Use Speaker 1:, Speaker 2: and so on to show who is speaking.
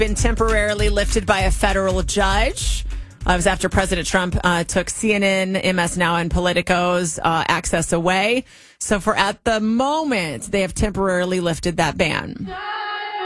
Speaker 1: been temporarily lifted by a federal judge. It was after President Trump took CNN, MS Now, and Politico's access away. So for at the moment, they have temporarily lifted that ban.